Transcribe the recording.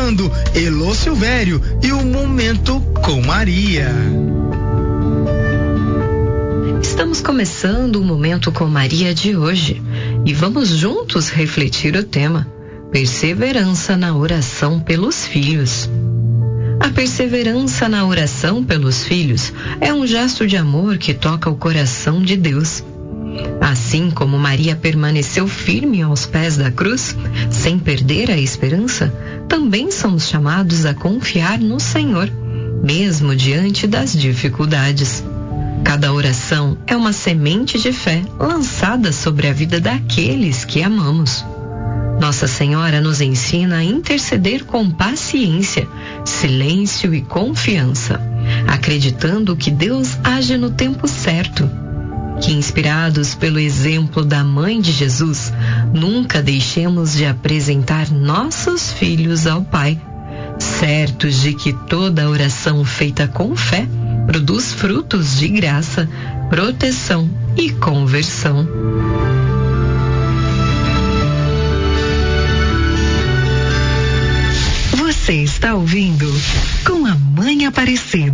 apresentando Elô Silvério e o Momento com Maria. Estamos começando o Momento com Maria de hoje e vamos juntos refletir o tema: perseverança na oração pelos filhos. A perseverança na oração pelos filhos é um gesto de amor que toca o coração de Deus. Assim como Maria permaneceu firme aos pés da cruz, sem perder a esperança, também somos chamados a confiar no Senhor, mesmo diante das dificuldades. Cada oração é uma semente de fé lançada sobre a vida daqueles que amamos. Nossa Senhora nos ensina a interceder com paciência, silêncio e confiança, acreditando que Deus age no tempo certo. Que, inspirados pelo exemplo da Mãe de Jesus, nunca deixemos de apresentar nossos filhos ao Pai, certos de que toda oração feita com fé produz frutos de graça, proteção e conversão. Você está ouvindo Com a Mãe Aparecida.